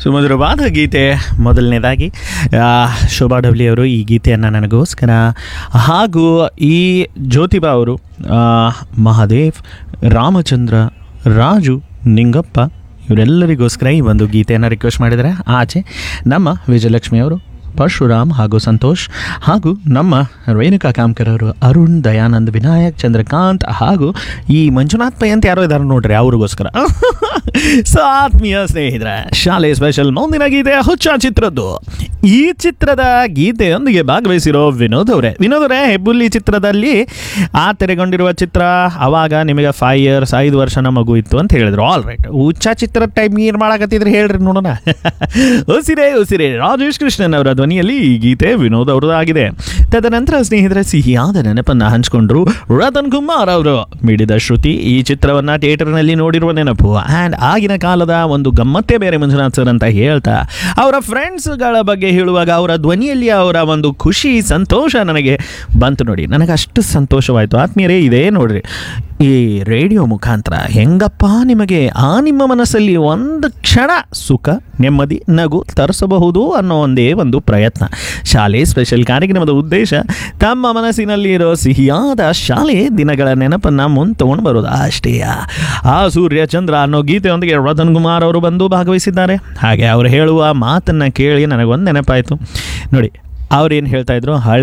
ಸುಮಧುರವಾದ ಗೀತೆ. ಮೊದಲನೇದಾಗಿ ಶೋಭಾ ಡಬ್ಲಿ ಅವರು ಈ ಗೀತೆಯನ್ನು ನನಗೋಸ್ಕರ, ಹಾಗೂ ಈ ಜ್ಯೋತಿಬಾ ಅವರು, ಮಹಾದೇವ್, ರಾಮಚಂದ್ರ, ರಾಜು, ನಿಂಗಪ್ಪ ಇವರೆಲ್ಲರಿಗೋಸ್ಕರ ಈ ಒಂದು ಗೀತೆಯನ್ನು ರಿಕ್ವೆಸ್ಟ್ ಮಾಡಿದರೆ, ಆಚೆ ನಮ್ಮ ವಿಜಯಲಕ್ಷ್ಮಿ ಅವರು, ಪರಶುರಾಮ್ ಹಾಗೂ ಸಂತೋಷ್, ಹಾಗೂ ನಮ್ಮ ರೇಣುಕಾ ಕಾಮ್ಕರ್ ಅವರು, ಅರುಣ್, ದಯಾನಂದ್, ವಿನಾಯಕ್, ಚಂದ್ರಕಾಂತ್, ಹಾಗೂ ಈ ಮಂಜುನಾಥ್ ಪೈ ಅಂತ ಯಾರೋ ಇದ್ದಾರೆ ನೋಡ್ರಿ, ಅವ್ರಿಗೋಸ್ಕರ. ಸೊ ಆತ್ಮೀಯ ಸ್ನೇಹಿತರೆ, ಶಾಲೆ ಸ್ಪೆಷಲ್ ಮುಂದಿನ ಗೀತೆ ಹುಚ್ಚ ಚಿತ್ರದ್ದು. ಈ ಚಿತ್ರದ ಗೀತೆಯೊಂದಿಗೆ ಭಾಗವಹಿಸಿರೋ ವಿನೋದ್ ಅವರೇ. ಹೆಬ್ಬುಲಿ ಚಿತ್ರದಲ್ಲಿ ತೆರೆಗೊಂಡಿರುವ ಚಿತ್ರ. ಅವಾಗ ನಿಮಗೆ 5 years 5 ವರ್ಷನ ಮಗು ಇತ್ತು ಅಂತ ಹೇಳಿದ್ರು. ಆಲ್ ರೈಟ್, ಹುಚ್ಚ ಚಿತ್ರದ ಟೈಮ್ ಏನು ಮಾಡಕತ್ತಿದ್ರೆ ಹೇಳ್ರಿ ನೋಡೋಣ. ಉಸಿರೇ ರಾಜೇಶ್ ಕೃಷ್ಣನ್ ಅವರ ಧ್ವನಿಯಲ್ಲಿ ಈ ಗೀತೆ ವಿನೋದ್ ಅವರದ್ದು ಆಗಿದೆ. ತದನಂತರ ಸ್ನೇಹಿತರೆ, ಸಿಹಿಯಾದ ನೆನಪನ್ನು ಹಂಚಿಕೊಂಡ್ರು ರತನ್ ಕುಮಾರ್ ಅವರು. ಮಿಡಿದ ಶ್ರುತಿ ಈ ಚಿತ್ರವನ್ನು ಥಿಯೇಟರ್ನಲ್ಲಿ ನೋಡಿರುವ ನೆನಪು. ಆ್ಯಂಡ್ ಆಗಿನ ಕಾಲದ ಒಂದು ಗಮ್ಮತ್ತೇ ಬೇರೆ ಮಂಜುನಾಥ್ ಸರ್ ಅಂತ ಹೇಳ್ತಾ ಅವರ ಫ್ರೆಂಡ್ಸ್ಗಳ ಬಗ್ಗೆ ಹೇಳುವಾಗ ಅವರ ಧ್ವನಿಯಲ್ಲಿ ಅವರ ಒಂದು ಖುಷಿ, ಸಂತೋಷ ನನಗೆ ಬಂತು ನೋಡಿ. ನನಗೆ ಅಷ್ಟು ಸಂತೋಷವಾಯಿತು ಆತ್ಮೀಯರೇ. ಇದೇ ನೋಡ್ರಿ, ಈ ರೇಡಿಯೋ ಮುಖಾಂತರ ಹೆಂಗಪ್ಪ ನಿಮಗೆ ನಿಮ್ಮ ಮನಸ್ಸಲ್ಲಿ ಒಂದು ಕ್ಷಣ ಸುಖ, ನೆಮ್ಮದಿ, ನಗು ತರಿಸಬಹುದು ಅನ್ನೋ ಒಂದೇ ಒಂದು ಪ್ರಯತ್ನ. ಶಾಲೆ ಸ್ಪೆಷಲ್ ಕಾರ್ಯಕ್ರಮದ ಉದ್ದೇಶ ತಮ್ಮ ಮನಸ್ಸಿನಲ್ಲಿ ಇರೋ ಸಿಹಿಯಾದ ಶಾಲೆ ದಿನಗಳ ನೆನಪನ್ನು ಮುಂತೊಂಡು ಬರೋದು ಅಷ್ಟೇ. ಆ ಸೂರ್ಯ ಚಂದ್ರ ಅನ್ನೋ ಗೀತೆಯೊಂದಿಗೆ ರತನ್ ಕುಮಾರ್ ಅವರು ಬಂದು ಭಾಗವಹಿಸಿದ್ದಾರೆ. ಹಾಗೆ ಅವರು ಹೇಳುವ ಮಾತನ್ನು ಕೇಳಿ ನನಗೊಂದು ನೆನಪಾಯಿತು ನೋಡಿ. ಅವ್ರೇನು ಹೇಳ್ತಾಯಿದ್ರು, ಹಳೆ